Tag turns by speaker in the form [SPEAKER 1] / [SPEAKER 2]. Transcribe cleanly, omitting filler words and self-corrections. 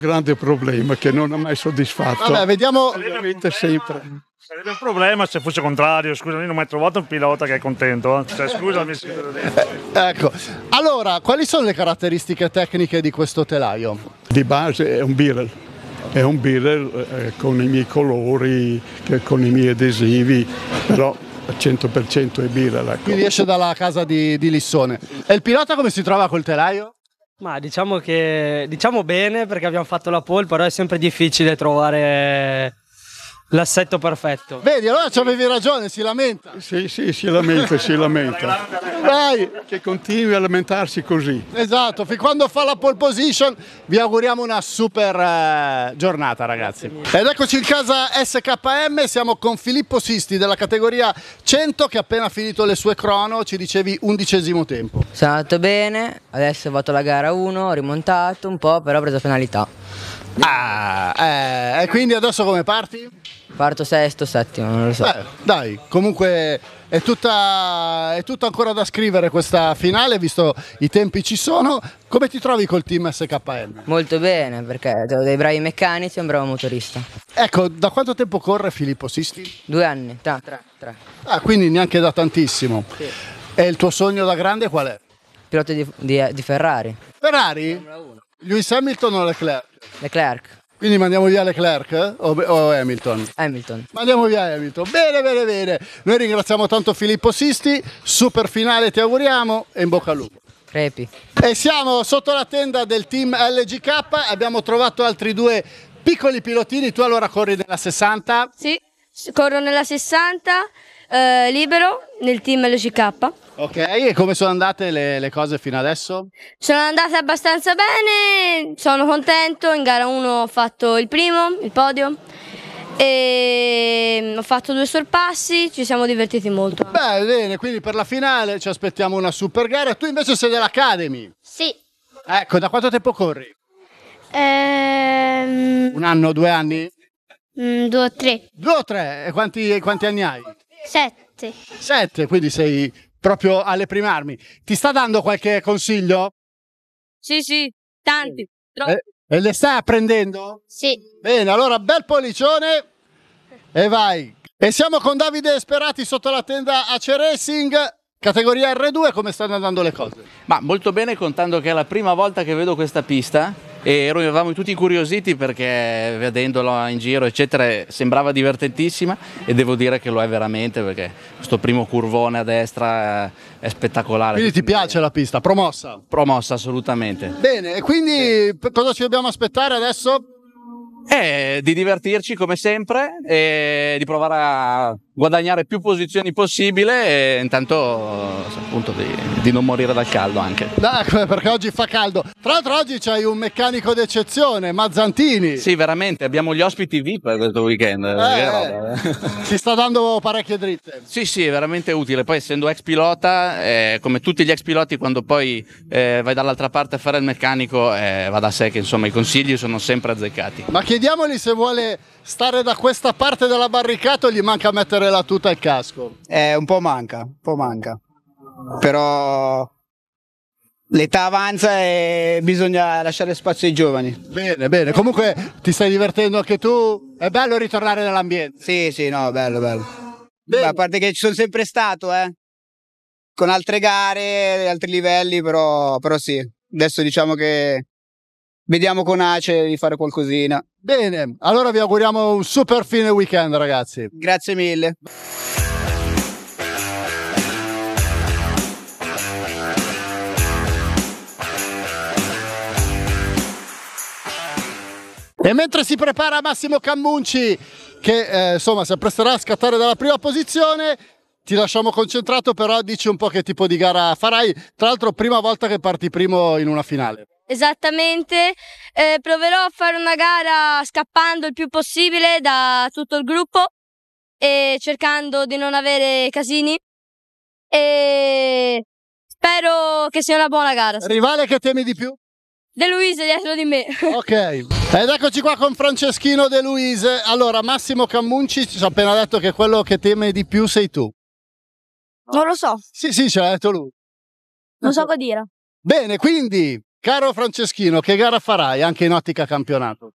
[SPEAKER 1] Grande problema che non ha mai soddisfatto.
[SPEAKER 2] Vabbè, vediamo.
[SPEAKER 1] Ovviamente sempre.
[SPEAKER 3] Sarebbe un problema se fosse contrario, scusa, io non ho mai trovato un pilota che è contento. Cioè, scusami.
[SPEAKER 2] Ecco, allora, quali sono le caratteristiche tecniche di questo telaio?
[SPEAKER 1] Di base è un Birel. È un Birel con i miei colori, con i miei adesivi, però al 100% è Birel. Ecco.
[SPEAKER 2] Quindi esce dalla casa di Lissone. E il pilota come si trova col telaio?
[SPEAKER 4] Ma diciamo bene, perché abbiamo fatto la pole, però è sempre difficile trovare l'assetto perfetto.
[SPEAKER 2] Vedi, allora ci avevi ragione, si lamenta.
[SPEAKER 1] Sì, si lamenta, si lamenta.
[SPEAKER 2] Dai!
[SPEAKER 1] Che continui a lamentarsi così.
[SPEAKER 2] Esatto, fin quando fa la pole position vi auguriamo una super giornata, ragazzi. Ed eccoci in casa SKM, siamo con Filippo Sisti della categoria 100 che ha appena finito le sue crono, ci dicevi 11° tempo.
[SPEAKER 5] Sono andato bene, adesso ho fatto la gara 1, ho rimontato un po', però ho preso penalità.
[SPEAKER 2] E quindi adesso come parti?
[SPEAKER 5] Parto sesto, settimo, non lo so.
[SPEAKER 2] Dai, comunque è tutta ancora da scrivere questa finale, visto i tempi ci sono. Come ti trovi col team SKM?
[SPEAKER 5] Molto bene, perché ho dei bravi meccanici e un bravo motorista.
[SPEAKER 2] Ecco, da quanto tempo corre Filippo Sisti?
[SPEAKER 5] 2 anni, tre.
[SPEAKER 2] Quindi neanche da tantissimo.
[SPEAKER 5] Sì.
[SPEAKER 2] E il tuo sogno da grande qual è?
[SPEAKER 5] Pilota di Ferrari.
[SPEAKER 2] Ferrari? Lewis Hamilton o Leclerc?
[SPEAKER 5] Leclerc.
[SPEAKER 2] Quindi mandiamo via Leclerc o Hamilton?
[SPEAKER 5] Hamilton.
[SPEAKER 2] Mandiamo via Hamilton. Bene. Noi ringraziamo tanto Filippo Sisti, super finale ti auguriamo e in bocca al lupo.
[SPEAKER 5] Crepi.
[SPEAKER 2] E siamo sotto la tenda del team LGK, abbiamo trovato altri 2 piccoli pilotini, tu allora corri nella 60?
[SPEAKER 6] Sì, corro nella 60, libero, nel team LGK.
[SPEAKER 2] Ok, e come sono andate le cose fino adesso?
[SPEAKER 6] Sono andate abbastanza bene, sono contento, in gara 1 ho fatto il primo, il podio, e ho fatto 2 sorpassi, ci siamo divertiti molto.
[SPEAKER 2] Bene, quindi per la finale ci aspettiamo una super gara, tu invece sei dell'Academy?
[SPEAKER 6] Sì.
[SPEAKER 2] Ecco, da quanto tempo corri?
[SPEAKER 6] 2
[SPEAKER 2] 1 anno, 2 anni?
[SPEAKER 6] o 3.
[SPEAKER 2] 2 o 3? E quanti anni hai?
[SPEAKER 6] 7.
[SPEAKER 2] 7, quindi sei proprio alle prime armi. Ti sta dando qualche consiglio?
[SPEAKER 6] Sì, tanti.
[SPEAKER 2] E le stai apprendendo?
[SPEAKER 6] Sì.
[SPEAKER 2] Bene, allora bel pollicione e vai. E siamo con Davide Sperati sotto la tenda AC Racing, categoria R2, come stanno andando le cose?
[SPEAKER 7] Ma molto bene, contando che è la prima volta che vedo questa pista e eravamo tutti incuriositi perché vedendola in giro eccetera sembrava divertentissima e devo dire che lo è veramente, perché questo primo curvone a destra è spettacolare.
[SPEAKER 2] Quindi ti piace la pista, promossa?
[SPEAKER 7] Promossa, assolutamente.
[SPEAKER 2] Bene, e quindi cosa ci dobbiamo aspettare adesso?
[SPEAKER 7] Di divertirci come sempre e di provare a guadagnare più posizioni possibile e intanto appunto di non morire dal caldo anche.
[SPEAKER 2] Perché oggi fa caldo. Tra l'altro oggi c'hai un meccanico d'eccezione, Mazzantini.
[SPEAKER 7] Sì, veramente, abbiamo gli ospiti VIP questo weekend.
[SPEAKER 2] Ti sta dando parecchie dritte.
[SPEAKER 7] Sì, è veramente utile. Poi essendo ex pilota, come tutti gli ex piloti, quando poi vai dall'altra parte a fare il meccanico, va da sé che insomma i consigli sono sempre azzeccati.
[SPEAKER 2] Ma chiediamogli se vuole stare da questa parte della barricata o gli manca mettere la tuta e il casco.
[SPEAKER 8] Un po' manca. Però l'età avanza e bisogna lasciare spazio ai giovani.
[SPEAKER 2] Bene. Comunque ti stai divertendo anche tu? È bello ritornare nell'ambiente.
[SPEAKER 8] Sì, no, bello. Beh, a parte che ci sono sempre stato, con altre gare, altri livelli, però sì. Adesso diciamo che vediamo con Ace di fare qualcosina.
[SPEAKER 2] Bene, allora vi auguriamo un super fine weekend, ragazzi.
[SPEAKER 8] Grazie mille.
[SPEAKER 2] E mentre si prepara Massimo Cammunci, che insomma si appresterà a scattare dalla prima posizione, ti lasciamo concentrato, però dici un po' che tipo di gara farai. Tra l'altro prima volta che parti primo in una finale.
[SPEAKER 6] Esattamente, proverò a fare una gara scappando il più possibile da tutto il gruppo e cercando di non avere casini e spero che sia una buona gara.
[SPEAKER 2] Rivale che temi di più?
[SPEAKER 6] De Luise dietro di me.
[SPEAKER 2] Ok, ed eccoci qua con Franceschino De Luise. Allora, Massimo Cammunci ci ha appena detto che quello che teme di più sei tu.
[SPEAKER 6] Non lo so.
[SPEAKER 2] Sì, ce l'ha detto lui.
[SPEAKER 6] Non so cosa dire.
[SPEAKER 2] Bene, quindi Caro Franceschino, che gara farai anche in ottica campionato?